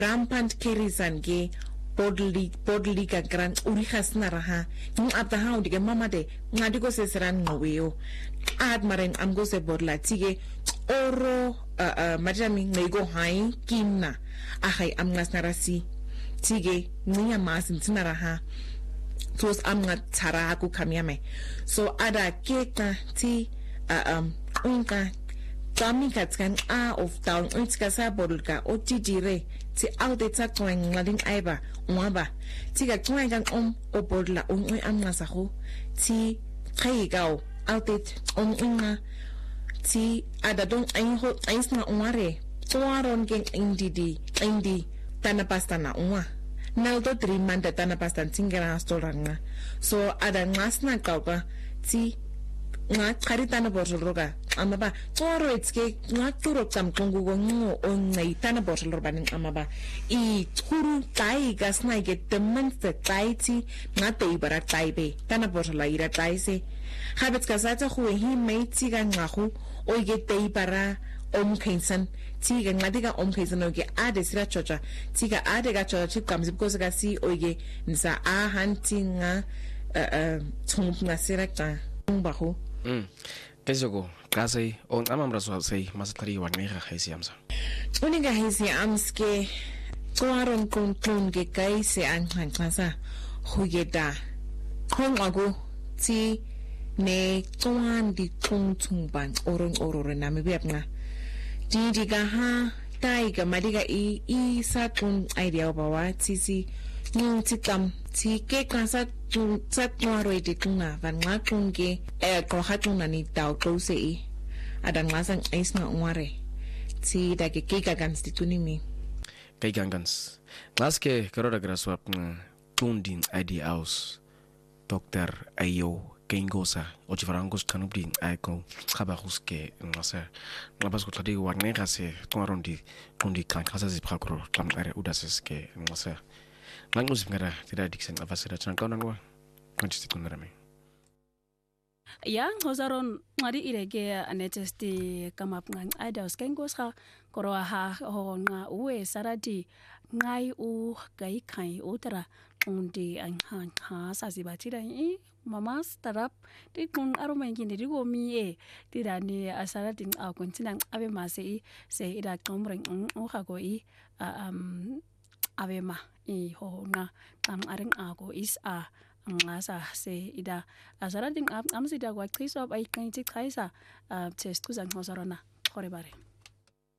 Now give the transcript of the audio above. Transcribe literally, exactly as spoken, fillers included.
rampant carriesan ge bodily bodily ka gran uri khasna raha ng abda ha udige mama de ngadi ko se seran ngweo ad maren am go se bodla tige oro uh, uh, majami ngego hai kimna ahai am ngasna rasi tige niya masin tinaraha tos am nga tara ku kamyame so ada keka ti uh, um unka kami katkan a of down unska sa bodulka o tijire ti aude takwen ngading aiba umaba ti ga twen om o bodla on am ngasa ho ti khaigao aude on inga ti ada don ain ho ainsna umare tuaron gen indidi indi tanapasta na umwa naldo trimanda tanapasta tingera storanga so ada ngasna kaupa ti nga karita na borologa amaba toro etske nga turo tam kongugo ngo on na itana borologa ning amaba I turu tai gasna ge temense taiti nga te ibara taibe tana borologa ira taise habets kasata khu hi meiti ga ngahu o ge te ibara om kensan tiga ngadiga om kensan oge ade sira chocha tiga ade ga chocha chikamzi because ga si oge nsa a huntinga uh uh tung nga sira ta ngbaho Mm. Kesogo, kasi on amam raso say masatari wanega haisi amsa. Uniga haisi amske tuaron kon kon ge kai se an han klasa hugeda. Kong ago ti ne tuan di tung tung ban oron orore na me biapna. Di di ga ha tai ga madiga I I sa tun idea bawa ti si Nung tikam ti ke kansa tun sat nuaro iti tuna van nga tun ke e kohatun na ni tau klose I adan ngasang ais nga unware ti dake ke gagans ti tunimi Kay gangans ngaske karoda graswap nga tundin I D house Doctor Ayo Kengosa o chivarangos kanubdin aiko kabahuske ngasa ngabas ko tadi warne kase tuaron di tundi kan kasa si prakro tam are udaseske ngasa Langus ngara tidak diksen apa sira chan kau nangwa konjesti kunarame yang hozaron ngari irege anetesti kamap ngang ada skengos ha koroa ha ho nga uwe sarati ngai u gai kai utara undi ang han ha sasibachira I mama startup ti kun aroma ngini digo mi e tirani asarating a kuntinang abe mase se ida komreng o ha go I um avema I ho nga tam areng ako is a ngasa se ida asarating am am sida kwa kriso ay kanti kaisa test kuzang hosarona khore bare